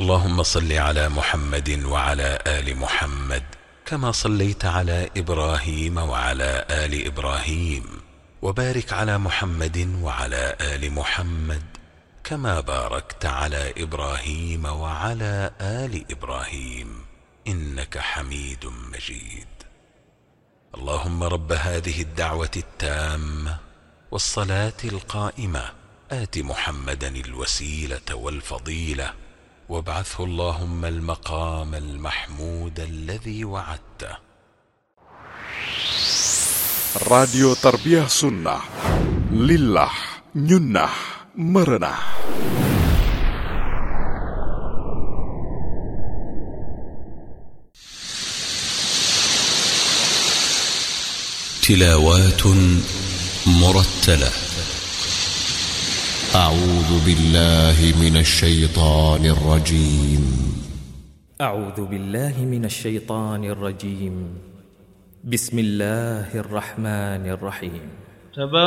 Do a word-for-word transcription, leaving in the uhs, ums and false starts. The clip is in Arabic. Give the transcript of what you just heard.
اللهم صل على محمد وعلى آل محمد كما صليت على إبراهيم وعلى آل إبراهيم، وبارك على محمد وعلى آل محمد كما باركت على إبراهيم وعلى آل إبراهيم إنك حميد مجيد. اللهم رب هذه الدعوة التامة والصلاة القائمة آت محمدا الوسيلة والفضيلة وابعثه اللهم المقام المحمود الذي وعدته. راديو تربية سنة لله ننه مرنه. تلاوات مرتلة. أعوذ بالله من الشيطان الرجيم. أعوذ بالله من الشيطان الرجيم. بسم الله الرحمن الرحيم.